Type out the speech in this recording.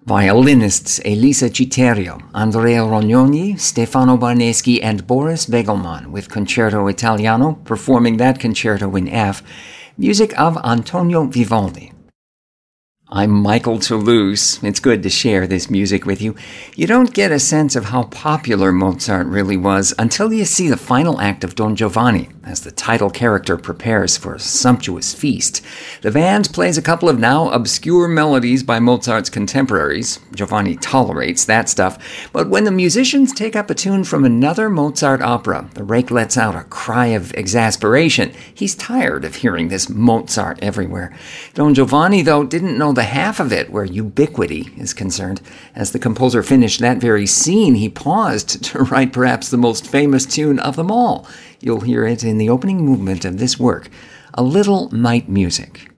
Violinists Elisa Citerio, Andrea Rognoni, Stefano Barneschi, and Boris Begelman with Concerto Italiano, performing that concerto in F, music of Antonio Vivaldi. I'm Michael Toulouse. It's good to share this music with you. You don't get a sense of how popular Mozart really was until you see the final act of Don Giovanni, as the title character prepares for a sumptuous feast. The band plays a couple of now obscure melodies by Mozart's contemporaries. Giovanni tolerates that stuff. But when the musicians take up a tune from another Mozart opera, the rake lets out a cry of exasperation. He's tired of hearing this Mozart everywhere. Don Giovanni, though, didn't know the half of it where ubiquity is concerned. As the composer finished that very scene, he paused to write perhaps the most famous tune of them all. You'll hear it in the opening movement of this work, A Little Night Music.